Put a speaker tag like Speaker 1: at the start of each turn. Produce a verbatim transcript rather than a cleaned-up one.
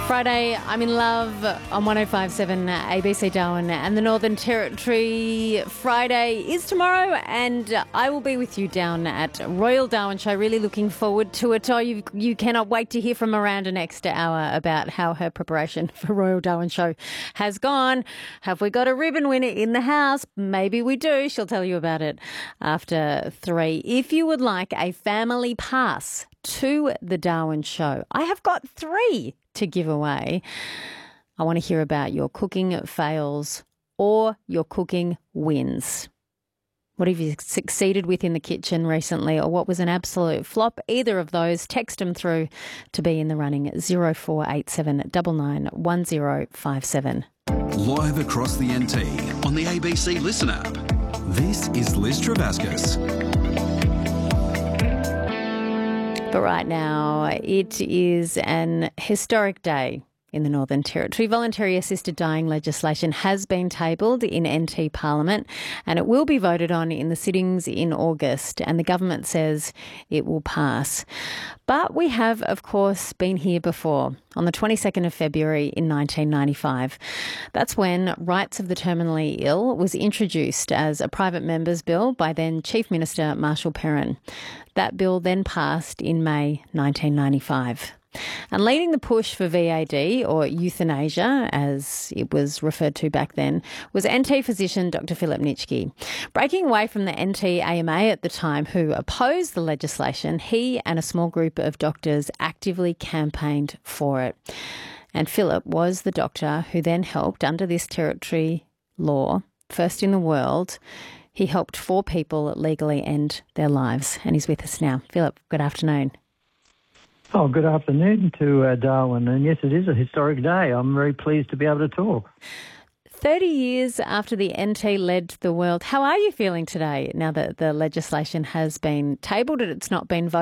Speaker 1: Friday, I'm in love on one oh five point seven A B C Darwin and the Northern Territory. Friday is tomorrow and I will be with you down at Royal Darwin Show. Really looking forward to it. Oh, you, you cannot wait to hear from Miranda next hour about how her preparation for Royal Darwin Show has gone. Have we got a ribbon winner in the house? Maybe we do. She'll tell you about it after three. If you would like a family pass to the Darwin Show, I have got three to give away. I want to hear about your cooking fails or your cooking wins. What have you succeeded with in the kitchen recently, or what was an absolute flop? Either of those, text them through to be in the running at zero four eight seven nine nine one zero five seven.
Speaker 2: Live across the N T on the A B C Listen app. This is Liz Travascus.
Speaker 1: But right now, it is an historic day in the Northern Territory. Voluntary assisted dying legislation has been tabled in N T Parliament and it will be voted on in the sittings in August, and the government says it will pass. But we have, of course, been here before. On the twenty-second of February in nineteen ninety-five. That's when Rights of the Terminally Ill was introduced as a private member's bill by then Chief Minister Marshall Perrin. That bill then passed in May nineteen ninety-five. And leading the push for V A D, or euthanasia as it was referred to back then, was N T physician Doctor Philip Nitschke. Breaking away from the N T A M A at the time, who opposed the legislation, he and a small group of doctors actively campaigned for it. And Philip was the doctor who then helped, under this territory law, first in the world, he helped four people legally end their lives. And he's with us now. Philip, good afternoon.
Speaker 3: Oh, good afternoon to uh, Darwin. And yes, it is a historic day. I'm very pleased to be able to talk.
Speaker 1: thirty years after the N T led the world, how are you feeling today now that the legislation has been tabled and it's not been voted?